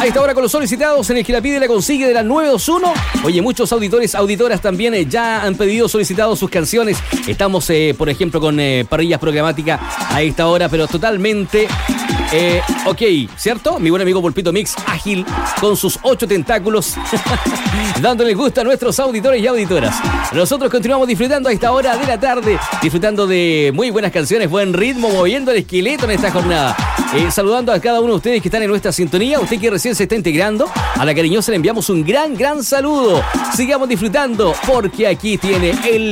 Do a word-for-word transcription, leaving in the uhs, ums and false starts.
A esta hora con los solicitados en el que la pide y la consigue de las nueve dos uno. Oye, muchos auditores, auditoras también eh, ya han pedido, solicitado sus canciones. Estamos, eh, por ejemplo, con eh, parrillas programáticas a esta hora, pero totalmente... Eh, ok, ¿cierto? Mi buen amigo Pulpito Mix, ágil, con sus ocho tentáculos, dándole gusto a nuestros auditores y auditoras. Nosotros continuamos disfrutando a esta hora de la tarde, disfrutando de muy buenas canciones, buen ritmo, moviendo el esqueleto en esta jornada. Eh, saludando a cada uno de ustedes que están en nuestra sintonía, usted que recién se está integrando, a la cariñosa le enviamos un gran, gran saludo. Sigamos disfrutando, porque aquí tiene el